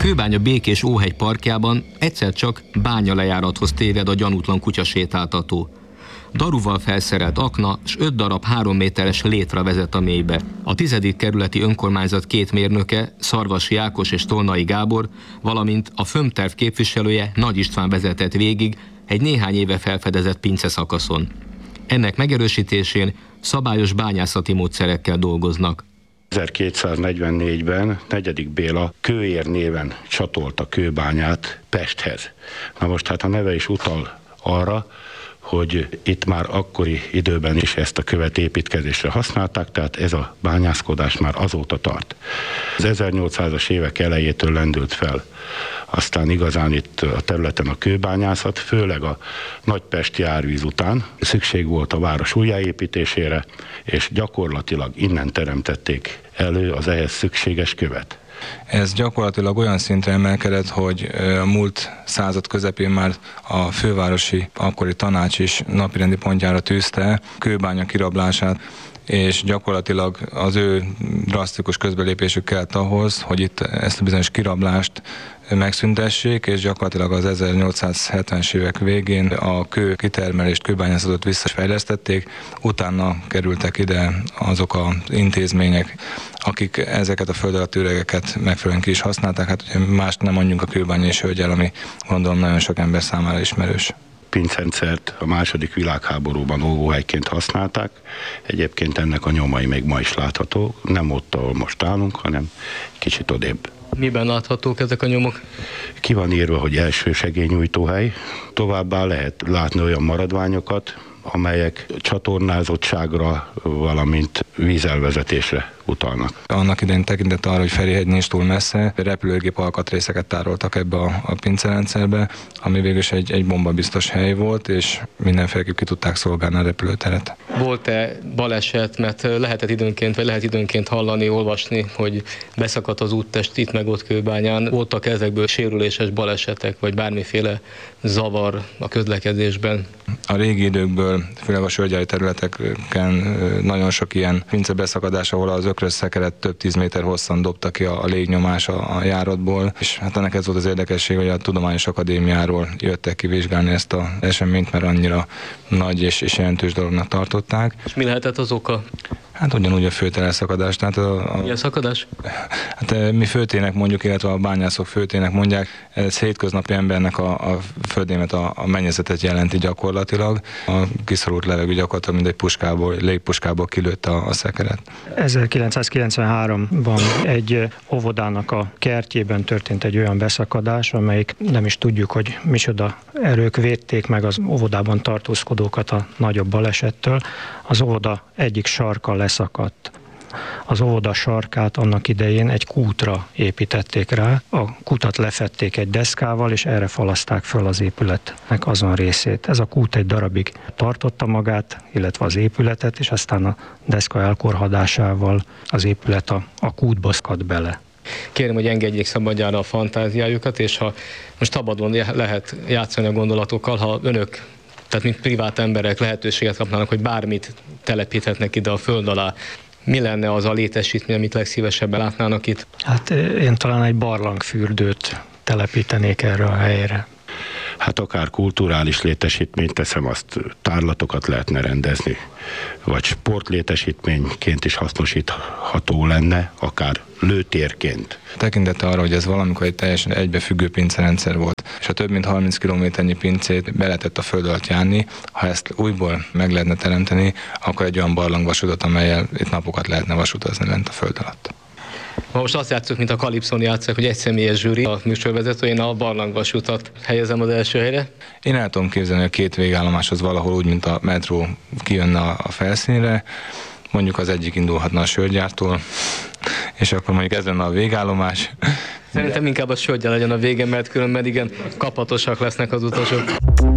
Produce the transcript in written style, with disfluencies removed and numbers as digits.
Kőbánya Békés Óhegy parkjában egyszer csak bányalejárathoz téved a gyanútlan kutyasétáltató. Daruval felszerelt akna s 5 darab 3 méteres létra vezet a mélybe. A 10. kerületi önkormányzat 2 mérnöke, Szarvasi Ákos és Tolnai Gábor, valamint a FÖM-terv képviselője, Nagy István vezetett végig egy néhány éve felfedezett pinceszakaszon. Ennek megerősítésén szabályos bányászati módszerekkel dolgoznak. 1244-ben 4. Béla Kőér néven csatolta kőbányát Pesthez. Na most hát a neve is utal arra, hogy itt már akkori időben is ezt a követ építkezésre használták, tehát ez a bányászkodás már azóta tart. Az 1800-as évek elejétől lendült fel. Aztán igazán itt a területen a kőbányászat, főleg a nagypesti árvíz után szükség volt a város újjáépítésére, és gyakorlatilag innen teremtették elő az ehhez szükséges követ. Ez gyakorlatilag olyan szintre emelkedett, hogy a múlt század közepén már a fővárosi akkori tanács is napirendi pontjára tűzte kőbánya kirablását, és gyakorlatilag az ő drasztikus közbelépésük kellett ahhoz, hogy itt ezt a bizonyos kirablást megszüntessék, és gyakorlatilag az 1870-es évek végén a kő kitermelést, kőbányászatot visszafejlesztették, utána kerültek ide azok az intézmények, akik ezeket a föld alatti üregeket megfelelően ki is használták, hát ugye mást nem mondjunk a kőbányai hölgyel, ami gondolom nagyon sok ember számára ismerős. Pincrendszert a II. Világháborúban óvóhelyként használták. Egyébként ennek a nyomai még ma is látható, nem ott, ahol most állunk, hanem kicsit odébb. Miben láthatók ezek a nyomok? Ki van írva, hogy elsősegélynyújtóhely. Továbbá lehet látni olyan maradványokat, amelyek csatornázottságra, valamint vízelvezetésre utalnak. Annak idején tekintett arra, hogy Ferihegy nincs túl messze, repülőgép alkatrészeket tároltak ebbe a pincerendszerbe, ami végül is egy bombabiztos hely volt, és mindenféleképp ki tudták szolgálni a repülőteret. Volt-e baleset, mert lehet időnként hallani, olvasni, hogy beszakadt az úttest itt meg ott Kőbányán. Voltak ezekből sérüléses balesetek, vagy bármiféle zavar a közlekedésben? A régi időkből, főleg a sörgyári területeken nagyon sok ilyen pincebeszakadás, ahol az ökrös szekeret több 10 méter hosszan dobta ki a légnyomás a járatból, és hát ennek ez volt az érdekesség, hogy a Tudományos Akadémiáról jöttek ki vizsgálni ezt az eseményt, mert annyira nagy és jelentős dolognak tartották. És mi lehetett az oka? Hát ugyanúgy a főteleszakadás. Tehát Milyen szakadás? Hát mi főtének mondjuk, illetve a bányászok főtének mondják, ez hétköznapi embernek a földémet, a mennyezetet jelenti gyakorlatilag. A kiszorult levegő gyakorlatilag mint egy légpuskából kilőtt a szekeret. 1993-ban egy óvodának a kertjében történt egy olyan beszakadás, amelyik nem is tudjuk, hogy micsoda erők védték meg az óvodában tartózkodókat a nagyobb balesettől. Az óvoda egyik sarka leszakadt. Az óvoda sarkát annak idején egy kútra építették rá, a kutat lefedték egy deszkával, és erre falaszták föl az épületnek azon részét. Ez a kút egy darabig tartotta magát, illetve az épületet, és aztán a deszka elkorhadásával az épület a kútba szakadt bele. Kérem, hogy engedjék szabadjára a fantáziájukat, és ha most szabadon lehet játszani a gondolatokkal, ha önök, tehát mint privát emberek lehetőséget kapnának, hogy bármit telepíthetnek ide a föld alá, mi lenne az a létesítmény, amit legszívesebben látnának itt? Hát én talán egy barlangfürdőt telepítenék erre a helyre. Hát akár kulturális létesítményt teszem, azt tárlatokat lehetne rendezni, vagy sportlétesítményként is hasznosítható lenne, akár lőtérként. Tekintettel arra, hogy ez valamikor egy teljesen egybefüggő pincerendszer volt, és a több mint 30 kilométernyi pincét be lehetett a föld alatt járni, ha ezt újból meg lehetne teremteni, akkor egy olyan barlangvasutat, amellyel itt napokat lehetne vasutazni lent a föld alatt. Most azt játszok, mint a Kalipszon játszak, hogy egy személyes zsűri, a műsorvezető, én a barlangvasutat helyezem az első helyre. Én el tudom képzelni, a 2 végállomás az valahol úgy, mint a metró kijönne a felszínre, mondjuk az egyik indulhatna a sörgyártól, és akkor mondjuk ez lenne a végállomás. Szerintem inkább a sörgyár legyen a vége, mert különben igen kapatosak lesznek az utasok.